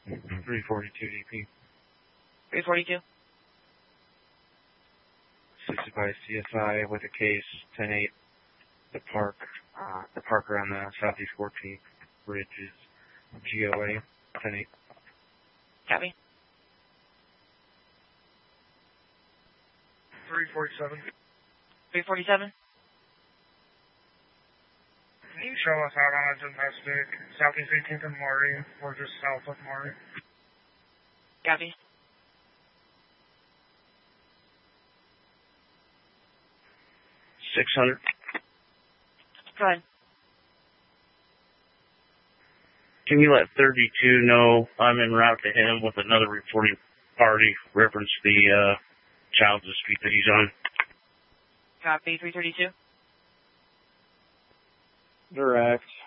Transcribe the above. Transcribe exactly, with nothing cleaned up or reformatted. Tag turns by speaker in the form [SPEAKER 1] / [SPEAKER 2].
[SPEAKER 1] three forty-two D P.
[SPEAKER 2] three forty-two.
[SPEAKER 1] Assisted by C S I with a case ten eight. The park, uh, the park around the Southeast fourteenth Bridge is G O A ten eight.
[SPEAKER 2] Copy.
[SPEAKER 3] three forty-seven.
[SPEAKER 2] three forty-seven.
[SPEAKER 3] Can you show us out on a domestic Southeast eighteenth and Maury, or just south of Maury?
[SPEAKER 2] Copy.
[SPEAKER 1] six hundred.
[SPEAKER 2] Go ahead.
[SPEAKER 1] Can you let thirty-two know I'm en route to him with another reporting party, reference the uh, child dispute that he's on?
[SPEAKER 2] Copy, three thirty-two.
[SPEAKER 4] Direct.